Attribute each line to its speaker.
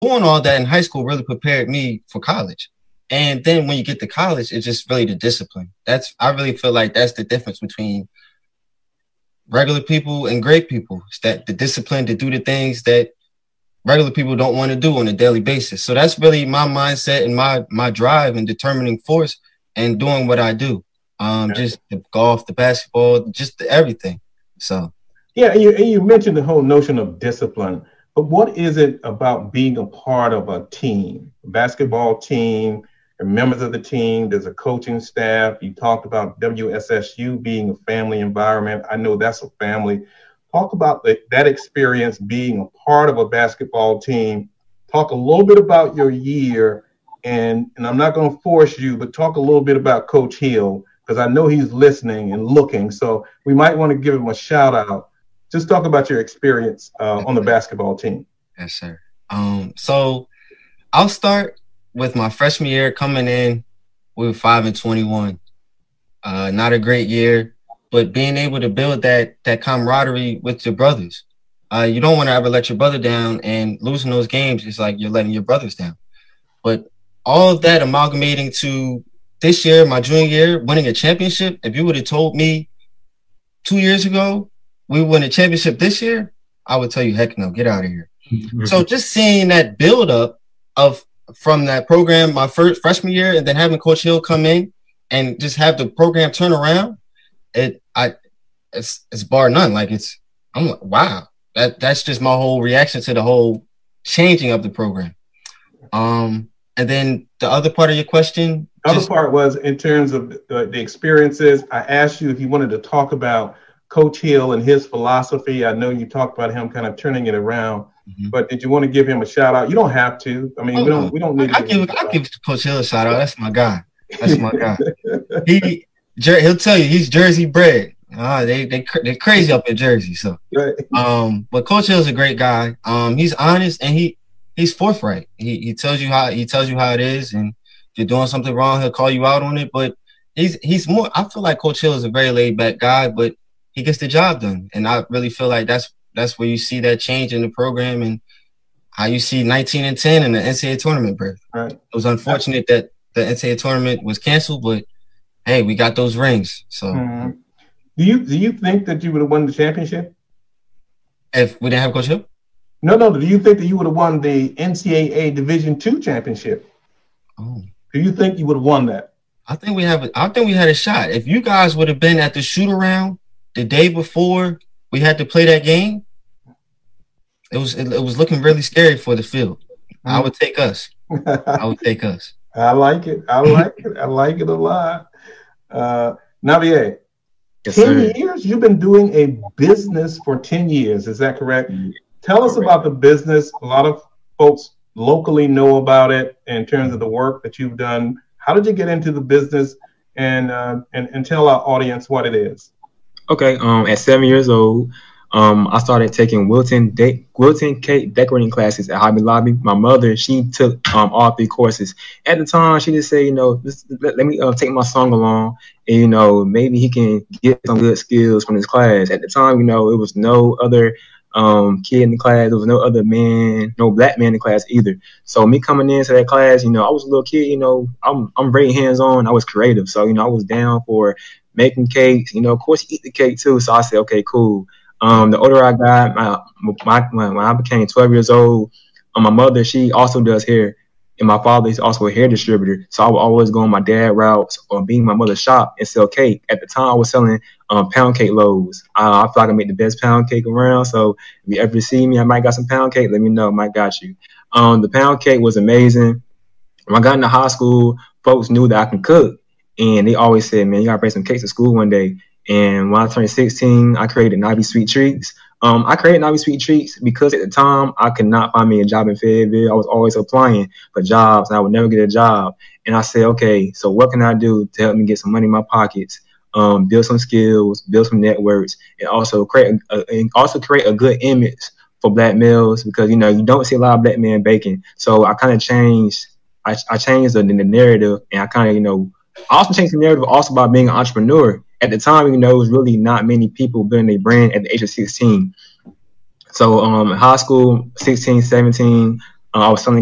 Speaker 1: doing all that in high school really prepared me for college. And then when you get to college, it's just really the discipline. I really feel like that's the difference between regular people and great people. It's that the discipline to do the things that regular people don't want to do on a daily basis. So that's really my mindset and my drive and determining force and doing what I do. Just the golf, the basketball, just everything. So.
Speaker 2: Yeah, and you mentioned the whole notion of discipline, but what is it about being a part of a team, a basketball team, and members of the team? There's a coaching staff. You talked about WSSU being a family environment. I know that's a family. Talk about that experience being a part of a basketball team. Talk a little bit about your year, and I'm not going to force you, but talk a little bit about Coach Hill, because I know he's listening and looking. So we might want to give him a shout out. Just talk about your experience on the basketball team.
Speaker 1: Yes, sir. So I'll start with my freshman year coming in. We were 5-21. Not a great year, but being able to build that camaraderie with your brothers. You don't want to ever let your brother down, and losing those games is like you're letting your brothers down. But all of that amalgamating to this year, my junior year, winning a championship. If you would have told me 2 years ago we win a championship this year, I would tell you, heck no, get out of here. So just seeing that build up from that program, my first freshman year, and then having Coach Hill come in and just have the program turn around, it's bar none. Like I'm like, wow, that's just my whole reaction to the whole changing of the program. And then the other part of your question.
Speaker 2: The other part was in terms of the experiences. I asked you if you wanted to talk about Coach Hill and his philosophy. I know you talked about him kind of turning it around, but did you want to give him a shout out? You don't have to. I mean, we don't need.
Speaker 1: I give Coach Hill a shout out. That's my guy. That's my guy. He'll tell you he's Jersey bred. They're crazy up in Jersey. So,
Speaker 2: right.
Speaker 1: But Coach Hill's a great guy. He's honest and he's forthright. He tells you how it is, and if you're doing something wrong, he'll call you out on it. But he's more. I feel like Coach Hill is a very laid back guy, but he gets the job done, and I really feel like that's where you see that change in the program and how you see 19-10 in the NCAA tournament, bro.
Speaker 2: Right.
Speaker 1: It was unfortunate that the NCAA tournament was canceled, but hey, we got those rings. So,
Speaker 2: do you think that you would have won the championship
Speaker 1: if we didn't have Coach Hill?
Speaker 2: No. Do you think that you would have won the NCAA Division II championship?
Speaker 1: Oh.
Speaker 2: Do you think you would have won that?
Speaker 1: I think we had a shot. If you guys would have been at the shoot around the day before we had to play that game, it was looking really scary for the field. I would take us. I would take us.
Speaker 2: I like it. I like it a lot. Navier,
Speaker 3: yes,
Speaker 2: 10 years? You've been doing a business for 10 years. Is that correct? Tell us about the business. A lot of folks locally know about it in terms of the work that you've done. How did you get into the business? And tell our audience what it is.
Speaker 3: Okay. At 7 years old, I started taking Wilton cake decorating classes at Hobby Lobby. My mother, she took all 3 courses. At the time, she just said, let me take my son along, and maybe he can get some good skills from this class. At the time, it was no other kid in the class. There was no other man, no black man in the class either. So me coming into that class, I was a little kid. I'm very hands-on. I was creative, so I was down for making cakes. Of course, you eat the cake too. So I said, okay, cool. The older I got, when I became 12 years old, my mother, she also does hair, and my father is also a hair distributor. So I would always go on my dad routes or be in my mother's shop and sell cake. At the time, I was selling pound cake loaves. I feel like I make the best pound cake around. So if you ever see me, I might got some pound cake. Let me know. I might got you. The pound cake was amazing. When I got into high school, folks knew that I can cook. And they always said, man, you got to bring some cakes to school one day. And when I turned 16, I created Navy Sweet Treats. I created Navy Sweet Treats because at the time, I could not find me a job in Fayetteville. I was always applying for jobs, and I would never get a job. And I said, okay, so what can I do to help me get some money in my pockets, build some skills, build some networks, and also create a good image for black males, because, you don't see a lot of black men baking. So I kind of changed. I changed the narrative, and I kind of, I also changed the narrative also about being an entrepreneur. At the time, it was really not many people building a brand at the age of 16. So in high school, 16, 17, I was telling